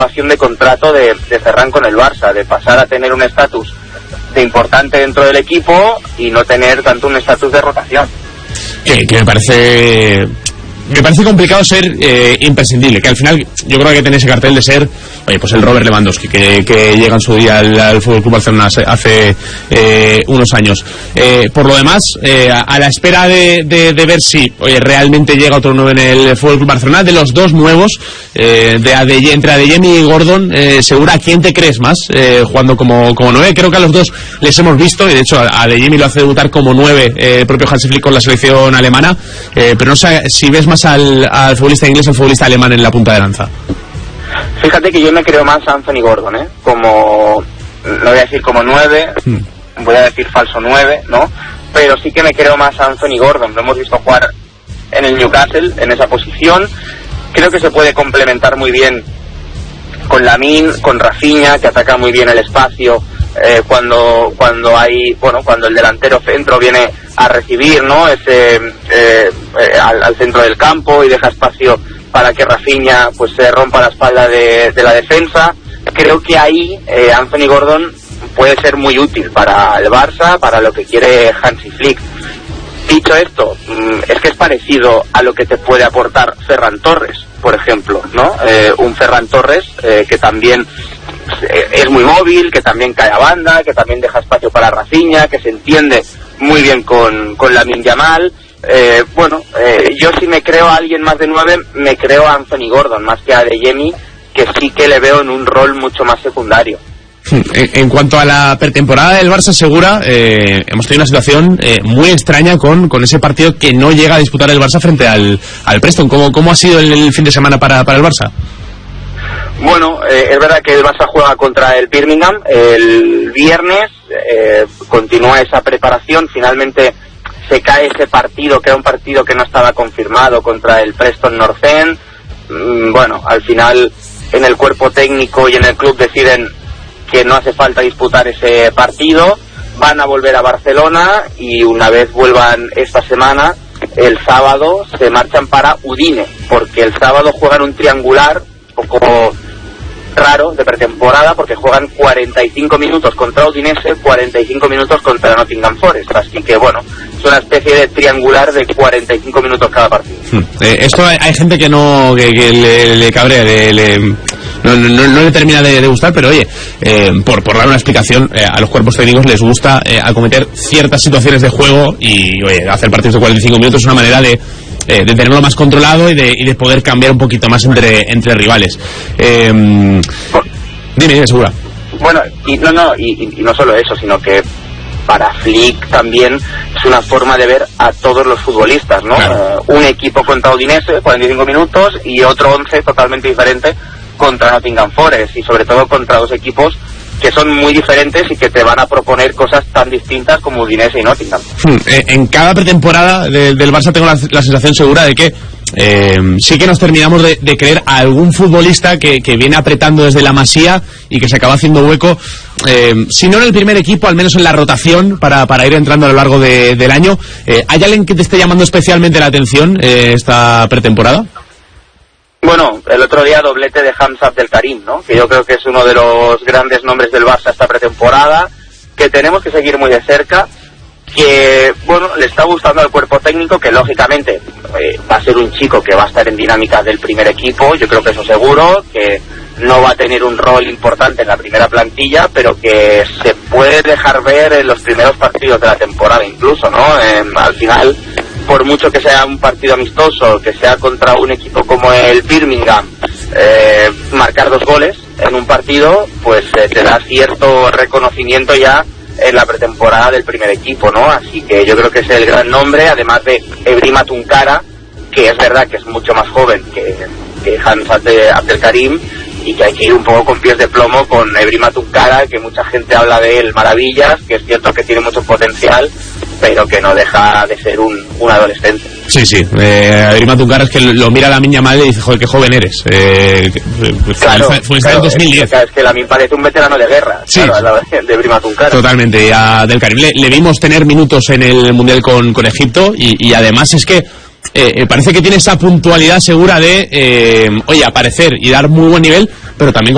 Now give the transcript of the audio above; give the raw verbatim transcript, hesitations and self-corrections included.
renovación de contrato de, de Ferran con el Barça, de pasar a tener un estatus de importante dentro del equipo y no tener tanto un estatus de rotación. Que, que me parece... Me parece complicado ser eh, imprescindible, que al final yo creo que hay que tener ese cartel de ser, oye, pues el Robert Lewandowski, que, que llega en su día al, al F C Barcelona hace, hace eh, unos años. Eh, por lo demás, eh, a, a la espera de, de, de ver si, oye, realmente llega otro nuevo en el F C Barcelona, de los dos nuevos, eh, de Ade, entre Adeyemi y Gordon, eh, Segura, ¿a quién te crees más eh, jugando como, como nueve? Creo que a los dos les hemos visto, y de hecho a Adeyemi lo hace debutar como nueve, eh, el propio Hansi Flick con la selección alemana, eh, pero no sé si ves más Al, al futbolista inglés o al futbolista alemán en la punta de lanza. Fíjate que yo me creo más a Anthony Gordon, ¿eh? Como, no voy a decir como nueve, hmm. voy a decir falso nueve, ¿no? Pero sí que me creo más a Anthony Gordon. Lo hemos visto jugar en el Newcastle, en esa posición. Creo que se puede complementar muy bien con Lamine, con Rafinha, que ataca muy bien el espacio. Eh, cuando cuando hay bueno cuando el delantero centro viene a recibir, ¿no? ese eh, eh, al, al centro del campo y deja espacio para que Rafinha pues se rompa la espalda de, de la defensa. Creo que ahí eh, Anthony Gordon puede ser muy útil para el Barça, para lo que quiere Hansi Flick. Dicho esto, es que es parecido a lo que te puede aportar Ferran Torres, por ejemplo, ¿no? Eh, un Ferran Torres eh, que también es muy móvil, que también cae a banda, que también deja espacio para Rafinha, que se entiende muy bien con, con Lamine Yamal. Eh, bueno, eh, yo si me creo a alguien más de nueve, me creo a Anthony Gordon, más que a Adeyemi, que sí que le veo en un rol mucho más secundario. En, en cuanto a la pretemporada del Barça, Segura, eh, hemos tenido una situación eh, muy extraña con, con ese partido que no llega a disputar el Barça frente al, al Preston. ¿Cómo, cómo ha sido el, el fin de semana para, para el Barça? Bueno, eh, es verdad que el Barça juega contra el Birmingham el viernes, eh, continúa esa preparación, finalmente se cae ese partido, que era un partido que no estaba confirmado, contra el Preston North End. Mm, bueno, al final en el cuerpo técnico y en el club deciden que no hace falta disputar ese partido, van a volver a Barcelona y una vez vuelvan esta semana, el sábado se marchan para Udine, porque el sábado juegan un triangular un poco raro de pretemporada, porque juegan cuarenta y cinco minutos contra Udinese, cuarenta y cinco minutos contra Nottingham Forest, así que bueno, es una especie de triangular de cuarenta y cinco minutos cada partido. Hmm. Eh, esto hay, hay gente que no que, que le, le cabrea, le, le, no, no, no le termina de, de gustar, pero oye, eh, por, por dar una explicación, eh, a los cuerpos técnicos les gusta eh, acometer ciertas situaciones de juego y oye, hacer partidos de cuarenta y cinco minutos es una manera de Eh, de tenerlo más controlado y de, y de poder cambiar un poquito más entre entre rivales. Eh, dime, dime, Segura. Bueno, y no, no, y, y no solo eso, sino que para Flick también es una forma de ver a todos los futbolistas, ¿no? Claro. Uh, un equipo contra Udinese, cuarenta y cinco minutos, y otro once totalmente diferente contra Nottingham Forest, y sobre todo contra dos equipos que son muy diferentes y que te van a proponer cosas tan distintas como Udinese y Nottingham. Hmm, eh, en cada pretemporada de, del Barça tengo la, la sensación segura de que eh, sí que nos terminamos de, de creer a algún futbolista que, que viene apretando desde la Masía y que se acaba haciendo hueco, eh, si no en el primer equipo, al menos en la rotación para, para ir entrando a lo largo de, del año. Eh, ¿Hay alguien que te esté llamando especialmente la atención eh, esta pretemporada? Bueno, el otro día doblete de Hamza Abdelkarim, ¿no? Que yo creo que es uno de los grandes nombres del Barça esta pretemporada, que tenemos que seguir muy de cerca, que, bueno, le está gustando al cuerpo técnico, que lógicamente eh, va a ser un chico que va a estar en dinámica del primer equipo, yo creo que eso seguro, que no va a tener un rol importante en la primera plantilla, pero que se puede dejar ver en los primeros partidos de la temporada incluso, ¿no? Eh, al final, por mucho que sea un partido amistoso, que sea contra un equipo como el Birmingham, eh, marcar dos goles en un partido, pues eh, te da cierto reconocimiento ya en la pretemporada del primer equipo, ¿no? Así que yo creo que es el gran nombre, además de Ebrima Tunkara, que es verdad que es mucho más joven que, que Hans Abdelkarim, y que hay que ir un poco con pies de plomo con Ebrima Tunkara, que mucha gente habla de él maravillas, que es cierto que tiene mucho potencial, pero que no deja de ser un, un adolescente. Sí, sí, eh, Ebrima Tunkara es que lo mira a Lamine Yamal y dice, joder, qué joven eres. Eh, claro, fue, fue claro, en dos mil diez. Es, es que Lamine parece un veterano de guerra, sí, claro, de Ebrima Tunkara. Totalmente, y a Abdelkarim le, le vimos tener minutos en el Mundial con, con Egipto, y, y además es que Eh, parece que tiene esa puntualidad segura de, eh, oye, aparecer y dar muy buen nivel, pero también